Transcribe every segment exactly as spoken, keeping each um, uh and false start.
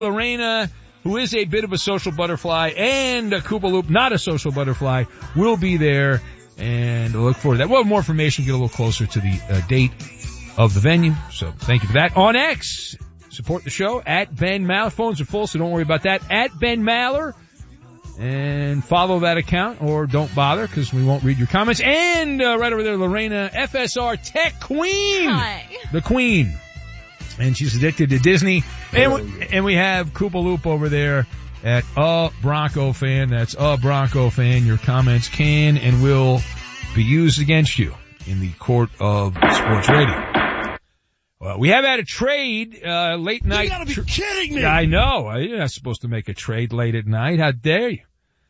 Lorena, who is a bit of a social butterfly, and a Koopa Loop, not a social butterfly, will be there, and look forward to that. We'll have more information, get a little closer to the uh, date of the venue, so thank you for that. On X, support the show, at Ben Maller. Phones are full, so don't worry about that. At Ben Maller, and follow that account, or don't bother, because we won't read your comments. And uh, right over there, Lorena, F S R Tech Queen. Hi. The Queen. And she's addicted to Disney. And we, and we have Koopa Loop over there at A Bronco Fan. That's A Bronco Fan. Your comments can and will be used against you in the court of sports radio. Well, we have had a trade, uh, late night. You gotta be tr- kidding me. I know. You're not supposed to make a trade late at night. How dare you?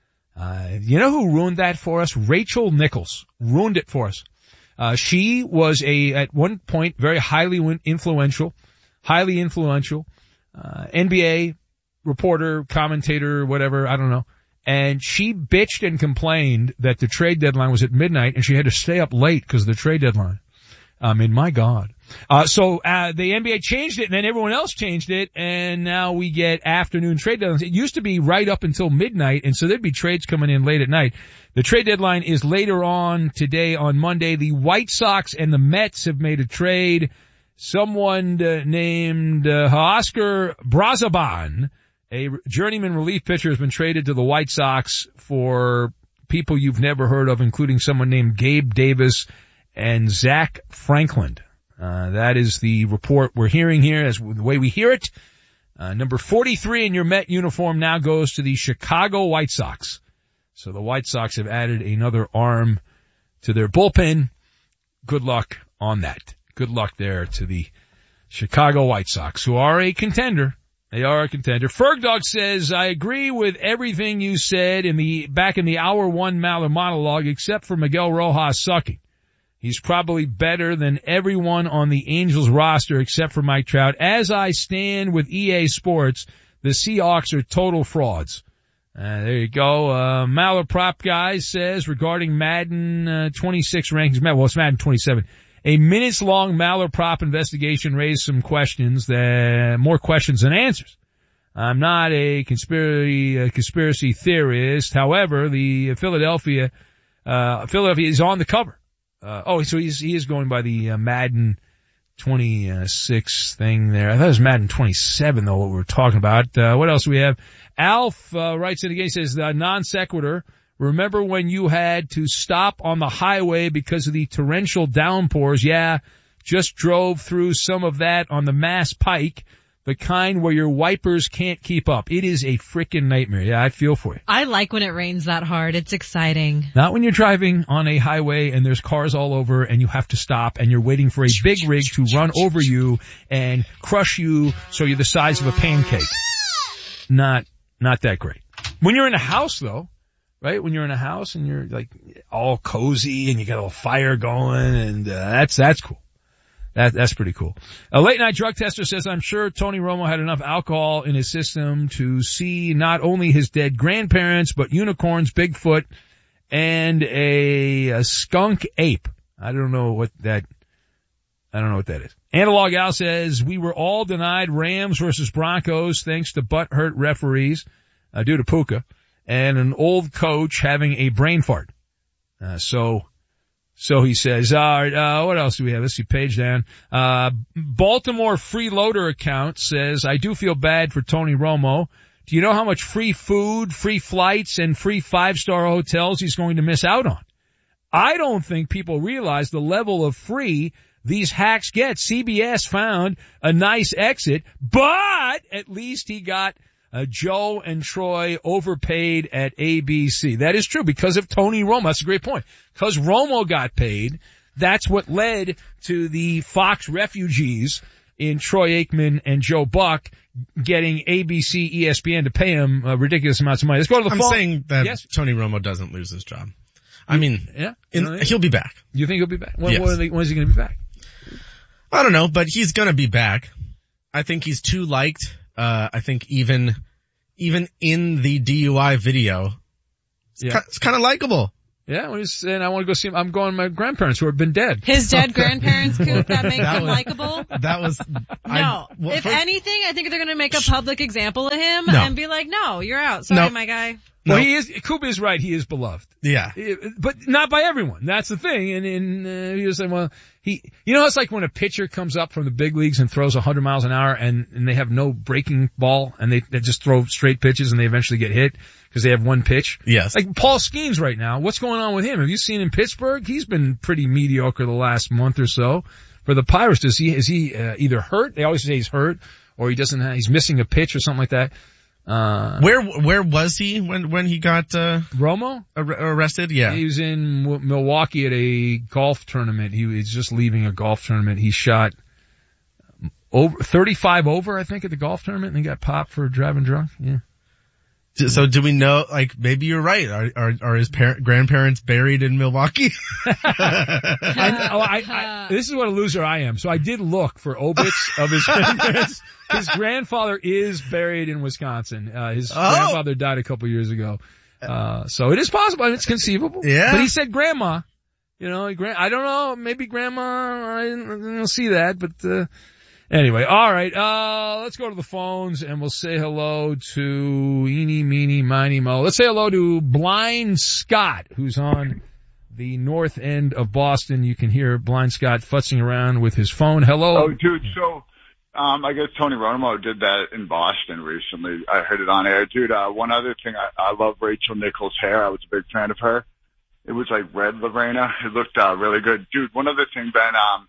Uh, you know who ruined that for us? Rachel Nichols ruined it for us. Uh, she was a, at one point, very highly influential, highly influential, uh, N B A reporter, commentator, whatever, I don't know. And she bitched and complained that the trade deadline was at midnight and she had to stay up late because of the trade deadline. I mean, my God. Uh, so, uh, the N B A changed it and then everyone else changed it and now we get afternoon trade deadlines. It used to be right up until midnight and so there'd be trades coming in late at night. The trade deadline is later on today on Monday. The White Sox and the Mets have made a trade. Someone uh, named uh, Oscar Brazaban, a journeyman relief pitcher, has been traded to the White Sox for people you've never heard of, including someone named Gabe Davis and Zach Franklin. Uh, that is the report we're hearing here, as the way we hear it. Uh, number forty-three in your Met uniform now goes to the Chicago White Sox. So the White Sox have added another arm to their bullpen. Good luck on that. Good luck there to the Chicago White Sox, who are a contender. They are a contender. Fergdog says, I agree with everything you said in the, back in the hour one Maller monologue, except for Miguel Rojas sucking. He's probably better than everyone on the Angels roster except for Mike Trout. As I stand with E A Sports, the Seahawks are total frauds. Uh, there you go. Uh, Maller Prop Guy says regarding Madden uh, twenty-six rankings, well, it's Madden twenty-seven. A minutes-long Maller Prop investigation raised some questions, that, more questions than answers. I'm not a conspiracy, uh, conspiracy theorist. However, the Philadelphia, uh, Philadelphia is on the cover. Uh, oh, so he's, he is going by the uh, Madden twenty-six thing there. I thought it was Madden twenty-seven though, what we were talking about. Uh, what else do we have? Alf, uh, writes in again, he says, uh, non sequitur. Remember when you had to stop on the highway because of the torrential downpours? Yeah, just drove through some of that on the Mass Pike, the kind where your wipers can't keep up. It is a freaking nightmare. Yeah, I feel for you. I like when it rains that hard. It's exciting. Not when you're driving on a highway and there's cars all over and you have to stop and you're waiting for a big rig to run over you and crush you so you're the size of a pancake. Not, not that great. When you're in a house though, right? When you're in a house and you're like all cozy and you got a little fire going and uh, that's, that's cool. That, that's pretty cool. A late night drug tester says, I'm sure Tony Romo had enough alcohol in his system to see not only his dead grandparents, but unicorns, Bigfoot, and a, a skunk ape. I don't know what that, I don't know what that is. Analog Al says, we were all denied Rams versus Broncos thanks to butthurt referees, uh, due to Puka, and an old coach having a brain fart. Uh, so, So he says, all right, uh, what else do we have? Let's see, page down. Uh, Baltimore freeloader account says, I do feel bad for Tony Romo. Do you know how much free food, free flights, and free five-star hotels he's going to miss out on? I don't think people realize the level of free these hacks get. C B S found a nice exit, but at least he got Uh, Joe and Troy overpaid at A B C. That is true because of Tony Romo. That's a great point. Because Romo got paid, that's what led to the Fox refugees in Troy Aikman and Joe Buck getting A B C, E S P N to pay him uh, ridiculous amounts of money. Let's go to the I'm phone. saying that yes? Tony Romo doesn't lose his job. I mean, yeah, in, he'll be back. You think he'll be back? When, yes. when, they, when is he going to be back? I don't know, but he's going to be back. I think he's too liked. Uh, I think even, even in the D U I video, it's, yeah. kind, it's kind of likable. Yeah, when he's saying I want to go see him, I'm going to my grandparents who have been dead. His dead grandparents, Coop, that makes That him was- likable? That was, No. I, well, if first- anything, I think they're going to make a public example of him No. and be like, no, you're out. Sorry, No. my guy. Well, no, he is, Coop is right, he is beloved. yeah. But not by everyone. That's the thing. And, and uh, he was saying, well, he, you know, it's like when a pitcher comes up from the big leagues and throws one hundred miles an hour and, and they have no breaking ball and they, they just throw straight pitches and they eventually get hit because they have one pitch. Yes. Like Paul Skeens right now. What's going on with him? Have you seen him in Pittsburgh? He's been pretty mediocre the last month or so. For the Pirates, is he, is he uh, either hurt? They always say he's hurt or he doesn't have, he's missing a pitch or something like that. Uh, Where, where was he when, when he got, uh, Romo? ar- arrested? Yeah. He was in W- Milwaukee at a golf tournament. He was just leaving a golf tournament. He shot over thirty-five over, I think, at the golf tournament, and he got popped for driving drunk. Yeah. So do we know, like, maybe you're right. Are, are, are his parent, grandparents buried in Milwaukee? I, oh, I, I, this is what a loser I am. So I did look for obits of his grandparents. His grandfather is buried in Wisconsin. Uh, his Oh. grandfather died a couple years ago. Uh, so it is possible. I mean, it's conceivable. Yeah. But he said grandma. You know, gran- I don't know. Maybe grandma, I didn't, I didn't see that, but, uh, anyway, all right. Uh, let's go to the phones and we'll say hello to Eeny, Meeny, Miny, Mo. Let's say hello to Blind Scott, who's on the north end of Boston. You can hear Blind Scott futzing around with his phone. Hello. Oh, dude, so, um, I guess Tony Romo did that in Boston recently. I heard it on air. Dude, uh, one other thing, I, I love Rachel Nichols' hair. I was a big fan of her. It was like red Lorena. It looked, uh, really good. Dude, one other thing, Ben, um,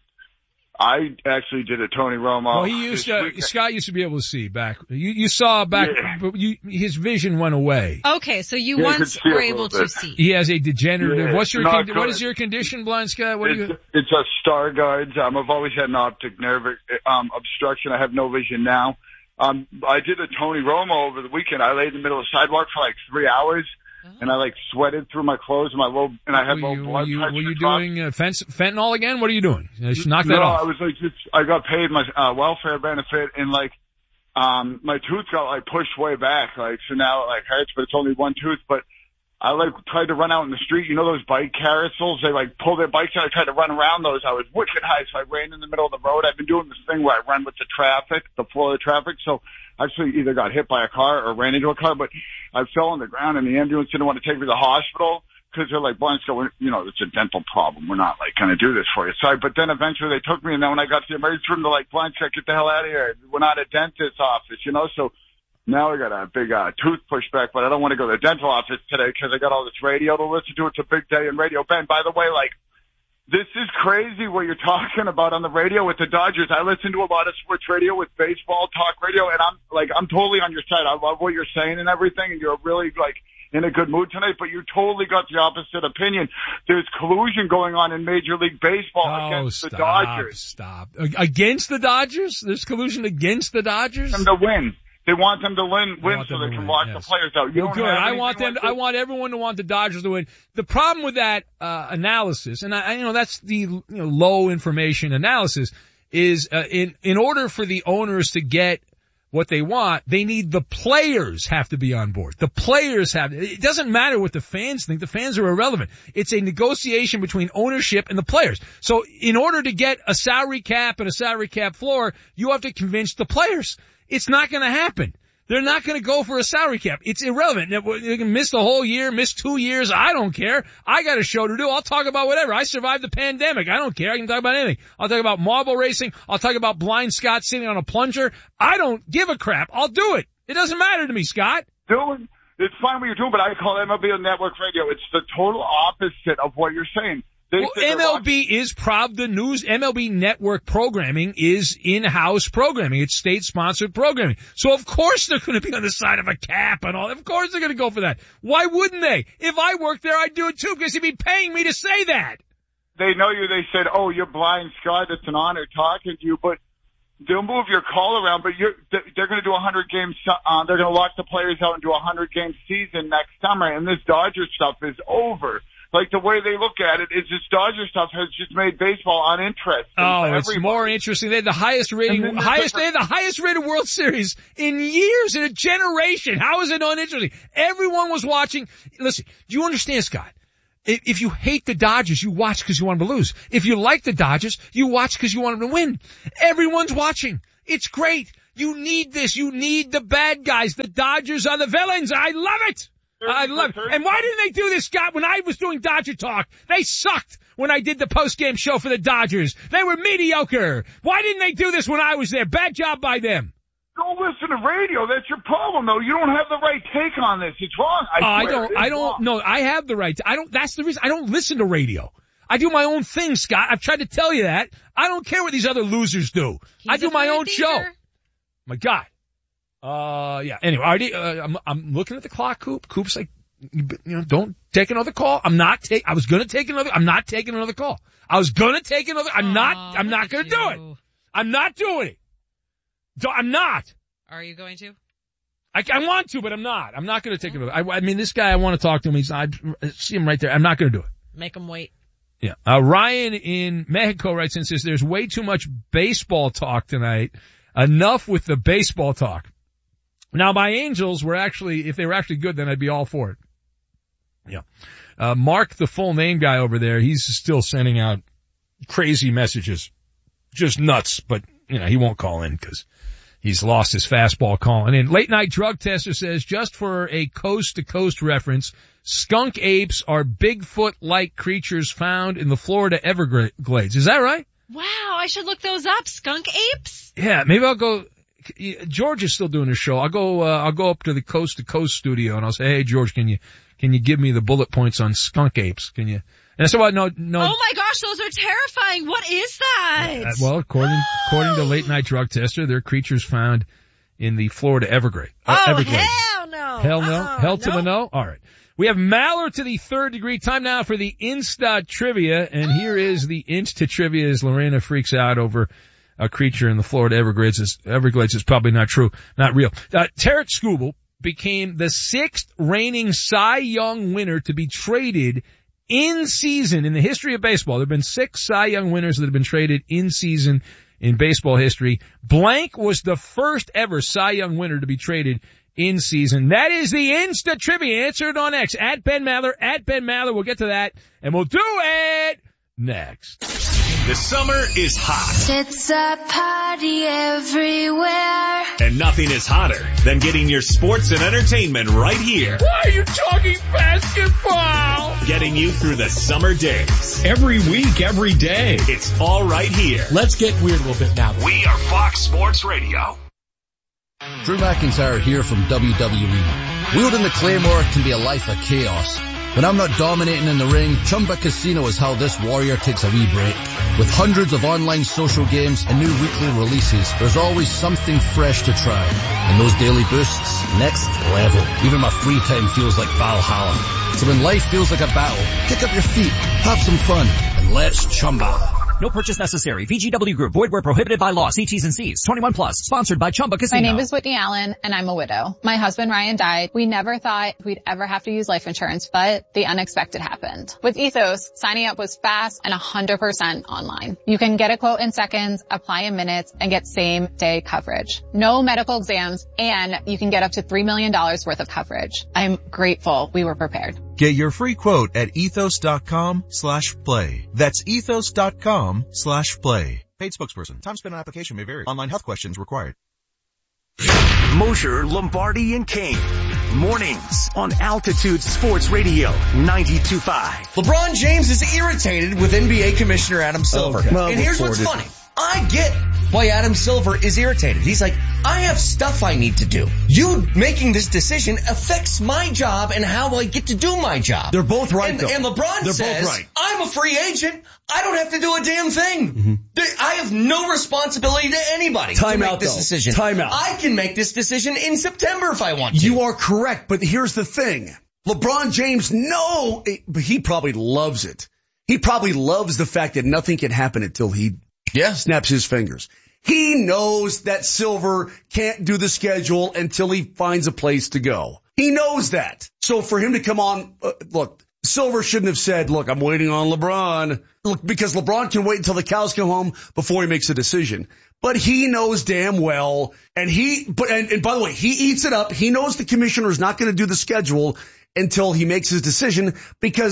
I actually did a Tony Romo. Well, he used this to, weekend. Scott used to be able to see back. You, you saw back, Yeah. but you, his vision went away. Okay, so you Yeah, I could once see a were little able to bit. see. He has a degenerative. Yeah, what's your not con- what good. is your condition, Blind Scott? What do you? It's, it's a Stargardt's. Um, I've always had an optic nerve um, obstruction. I have no vision now. Um, I did a Tony Romo over the weekend. I laid in the middle of the sidewalk for like three hours, and I like sweated through my clothes and my low, and I had Were low you, were blood you, pressure. were you dropped. doing uh, fence, fentanyl again? What are you doing? You should knock that no, off. I was like, just, I got paid my uh, welfare benefit, and like, um, my tooth got like pushed way back, like, so now it like hurts, but it's only one tooth. But I like tried to run out in the street. You know those bike carousels? They like pull their bikes out. I tried to run around those. I was wicked high, so I ran in the middle of the road. I've been doing this thing where I run with the traffic, the flow of the traffic. So I actually either got hit by a car or ran into a car, but I fell on the ground and the ambulance didn't want to take me to the hospital because they're like, Blind Scott, you know, it's a dental problem. We're not like going to do this for you. So, I, but then eventually they took me, and then when I got to the emergency room, they're like, Blind Scott, get the hell out of here. We're not a dentist's office, you know, so now I got a big uh, tooth pushback, but I don't want to go to the dental office today because I got all this radio to listen to. It's a big day in radio. Ben, by the way, like, this is crazy what you're talking about on the radio with the Dodgers. I listen to a lot of sports radio with baseball talk radio, and I'm like, I'm totally on your side. I love what you're saying and everything, and you're really like in a good mood tonight, but you totally got the opposite opinion. There's collusion going on in Major League Baseball Oh, against stop, the Dodgers. stop. Against the Dodgers? There's collusion against the Dodgers? Them to win. They want them to win, They win want so them they to can win, lock yes. the players out. You Well, don't good. have I want anything them. like I want everyone to want the Dodgers to win. The problem with that uh, analysis, and I, you know, that's the you know, low information analysis, is uh, in in order for the owners to get what they want, they need the players have to be on board. The players have. It doesn't matter what the fans think. The fans are irrelevant. It's a negotiation between ownership and the players. So in order to get a salary cap and a salary cap floor, you have to convince the players. It's not going to happen. They're not going to go for a salary cap. It's irrelevant. They can miss the whole year, miss two years. I don't care. I got a show to do. I'll talk about whatever. I survived the pandemic. I don't care. I can talk about anything. I'll talk about marble racing. I'll talk about Blind Scott sitting on a plunger. I don't give a crap. I'll do it. It doesn't matter to me, Scott. Dylan, it's fine what you're doing, but I call M L B on network radio. It's the total opposite of what you're saying. They Well, said they're M L B watching- is Pravda News. M L B network programming is in-house programming. It's state-sponsored programming. So of course they're going to be on the side of a cap and all. Of course they're going to go for that. Why wouldn't they? If I worked there, I'd do it too because he'd be paying me to say that. They know you. They said, "Oh, you're Blind Scott. It's an honor talking to you." But they'll move your call around. But you're, they're going to do a hundred games. Uh, they're going to lock the players out and do a hundred game season next summer. And this Dodger stuff is over. Like, the way they look at it is this Dodger stuff has just made baseball uninteresting. Oh, for it's everybody. more interesting. They had the highest rating, And then highest, the- they had the highest rated World Series in years, in a generation. How is it uninteresting? Everyone was watching. Listen, do you understand, Scott? If, if you hate the Dodgers, you watch because you want them to lose. If you like the Dodgers, you watch because you want them to win. Everyone's watching. It's great. You need this. You need the bad guys. The Dodgers are the villains. I love it. I love it. And why didn't they do this, Scott, when I was doing Dodger Talk? They sucked when I did the post-game show for the Dodgers. They were mediocre. Why didn't they do this when I was there? Bad job by them. Don't listen to radio. That's your problem, though. You don't have the right take on this. It's wrong. I, Uh, I swear, don't, it's I don't, wrong. no, I have the right to, I don't, that's the reason, I don't listen to radio. I do my own thing, Scott. I've tried to tell you that. I don't care what these other losers do. He's I do a my forward own show. thinker. My God. Uh, yeah. Anyway, already, uh, I'm, I'm looking at the clock, Coop. Coop's like, you know, don't take another call. I'm not take, I was gonna take another, I'm not taking another call. I was gonna take another, I'm Aw, not, I'm look not at gonna do it. you. I'm not doing it. Do- I'm not. Are you going to? I, I want to, but I'm not. I'm not gonna take another. I, I mean, this guy, I want to talk to him. He's, I see him right there. I'm not gonna do it. Make him wait. Yeah. Uh, Ryan in Mexico writes in and says, there's way too much baseball talk tonight. Enough with the baseball talk. Now, my Angels were actually, if they were actually good, then I'd be all for it. Yeah. Uh, Mark, the full name guy over there, he's still sending out crazy messages. Just nuts, but, you know, he won't call in because he's lost his fastball calling in. Late night drug tester says, just for a coast to coast reference, skunk apes are Bigfoot-like creatures found in the Florida Everglades. Is that right? Wow, I should look those up. Skunk apes? Yeah, maybe I'll go. George is still doing his show. I'll go. Uh, I'll go up to the Coast to Coast studio and I'll say, "Hey, George, can you can you give me the bullet points on skunk apes? Can you?" And I said, "Well, no, no." Oh my gosh, those are terrifying. What is that? Uh, well, according according to late night drug tester, they're creatures found in the Florida Everglades. Uh, oh, Everglades. hell no. Hell no. Uh-uh, Hell to no. the no. All right. We have Maller to the third degree. Time now for the Insta trivia, and here is the Insta trivia as Lorena freaks out over a creature in the Florida Everglades. Is, Everglades is probably not true, not real. Uh, Tarek Skubal became the sixth reigning Cy Young winner to be traded in season in the history of baseball. There have been six Cy Young winners that have been traded in season in baseball history. Blank was the first ever Cy Young winner to be traded in season. That is the Insta trivia. Answer it on X at Ben Maller, at Ben Maller. We'll get to that and we'll do it next. The summer is hot. It's a party everywhere. And nothing is hotter than getting your sports and entertainment right here. Why are you talking basketball? Getting you through the summer days. Every week, every day. It's all right here. Let's get weird a little bit now. We are Fox Sports Radio. Drew McIntyre here from W W E. Wielding the Claymore can be a life of chaos. When I'm not dominating in the ring, Chumba Casino is how this warrior takes a wee break. With hundreds of online social games and new weekly releases, there's always something fresh to try. And those daily boosts, next level. Even my free time feels like Valhalla. So when life feels like a battle, kick up your feet, have some fun, and let's Chumba. No purchase necessary. V G W Group. Void where prohibited by law. See T's and C's. twenty-one plus. Sponsored by Chumba Casino. My name is Whitney Allen, and I'm a widow. My husband Ryan died. We never thought we'd ever have to use life insurance, but the unexpected happened. With Ethos, signing up was fast and one hundred percent online. You can get a quote in seconds, apply in minutes, and get same-day coverage. No medical exams, and you can get up to three million dollars worth of coverage. I'm grateful we were prepared. Get your free quote at ethos.com slash play. That's ethos.com slash play. Paid spokesperson. Time spent on application may vary. Online health questions required. Mosher, Lombardi, and King. Mornings on Altitude Sports Radio ninety-two point five. LeBron James is irritated with N B A Commissioner Adam Silver. Okay. Well, and here's what's reported. funny. I get why Adam Silver is irritated. He's like, I have stuff I need to do. You making this decision affects my job and how I get to do my job. They're both right, and, though. and LeBron They're says, both right. I'm a free agent. I don't have to do a damn thing. Mm-hmm. There- I have no responsibility to anybody Time to make out, this though. decision. Time out. I can make this decision in September if I want to. You are correct, but here's the thing. LeBron James, no, but he probably loves it. He probably loves the fact that nothing can happen until he yeah. snaps his fingers. He knows that Silver can't do the schedule until he finds a place to go. He knows that. So for him to come on, uh, look, Silver shouldn't have said, look, I'm waiting on LeBron. Look, because LeBron can wait until the cows come home before he makes a decision. But he knows damn well, and he, but, and, and by the way, he eats it up. He knows the commissioner is not going to do the schedule until he makes his decision, because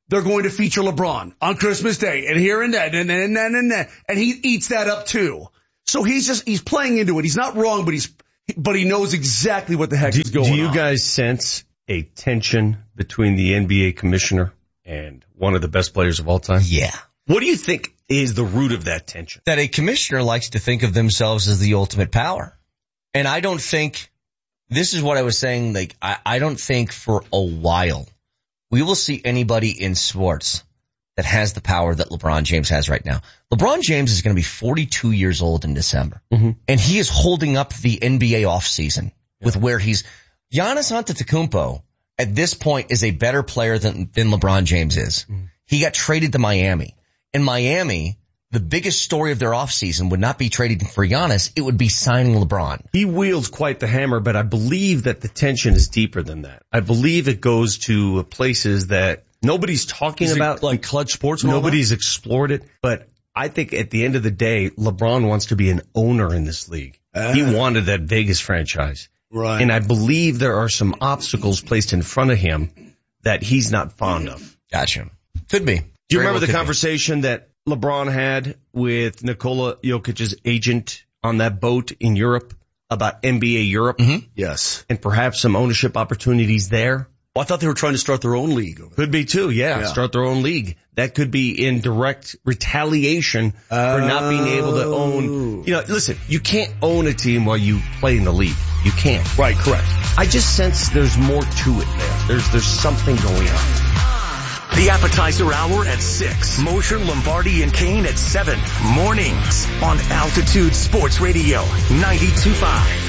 they're going to feature LeBron on Christmas Day and here and that and then and then and then, and he eats that up too. So he's just, he's playing into it. He's not wrong, but he's, but he knows exactly what the heck do, is going on. Do you on. guys sense a tension between the N B A commissioner and one of the best players of all time? Yeah. What do you think is the root of that tension? That a commissioner likes to think of themselves as the ultimate power. And I don't think, this is what I was saying, like, I, I don't think for a while we will see anybody in sports that has the power that LeBron James has right now. LeBron James is going to be forty-two years old in December. Mm-hmm. And he is holding up the N B A offseason yeah. with where he's, Giannis Antetokounmpo at this point is a better player than, than LeBron James is. Mm-hmm. He got traded to Miami. In Miami, the biggest story of their offseason would not be trading for Giannis. It would be signing LeBron. He wields quite the hammer, but I believe that the tension is deeper than that. I believe it goes to places that nobody's talking is about. Like Clutch Sports? Nobody's explored it. But I think at the end of the day, LeBron wants to be an owner in this league. Uh, he wanted that Vegas franchise. Right. And I believe there are some obstacles placed in front of him that he's not fond of. Gotcha. Could be. Do you Very remember well the conversation be. that LeBron had with Nikola Jokic's agent on that boat in Europe about N B A Europe? Mm-hmm. Yes. And perhaps some ownership opportunities there? Well, I thought they were trying to start their own league. Could be too, yeah, yeah. Start their own league. That could be in direct retaliation oh. for not being able to own. You know, listen, you can't own a team while you play in the league. You can't. Right, correct. I just sense there's more to it there. There's, there's something going on. The appetizer hour at six. Mosher, Lombardi, and Kane at seven. Mornings on Altitude Sports Radio ninety-two point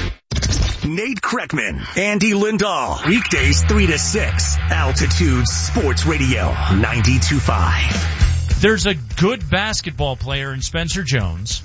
five. Nate Kreckman, Andy Lindahl. Weekdays three to six. Altitude Sports Radio ninety-two point five. There's a good basketball player in Spencer Jones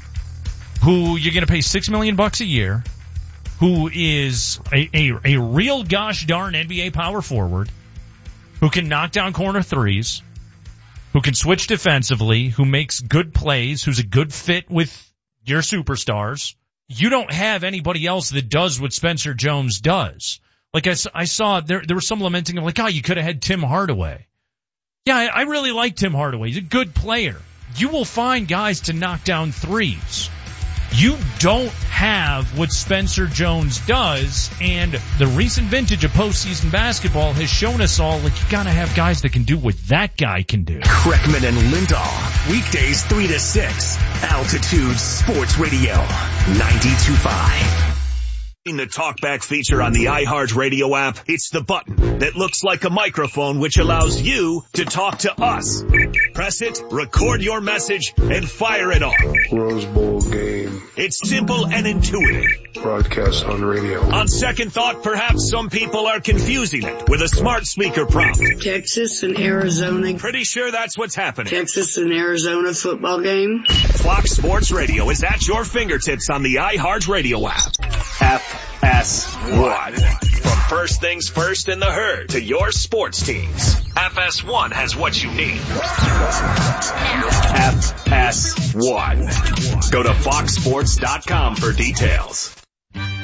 who you're going to pay six million bucks a year, who is a, a, a real gosh darn N B A power forward, who can knock down corner threes, who can switch defensively, who makes good plays, who's a good fit with your superstars. You don't have anybody else that does what Spencer Jones does. Like I, I saw, there there was some lamenting of like, oh, you could have had Tim Hardaway. Yeah, I, I really like Tim Hardaway. He's a good player. You will find guys to knock down threes. You don't have what Spencer Jones does, and the recent vintage of postseason basketball has shown us all, like, you gotta have guys that can do what that guy can do. Kreckman and Lindahl, weekdays three to six, Altitude Sports Radio, ninety-two point five. In the talkback feature on the iHeartRadio app, it's the button that looks like a microphone which allows you to talk to us. Press it, record your message, and fire it off. Rose Bowl game. It's simple and intuitive. Broadcast on radio. On second thought, perhaps some people are confusing it with a smart speaker prompt. Texas and Arizona. Pretty sure that's what's happening. Texas and Arizona football game. Fox Sports Radio is at your fingertips on the iHeartRadio app. F S one. From first things first in the herd to your sports teams, F S one has what you need. F S one. Go to fox sports dot com for details.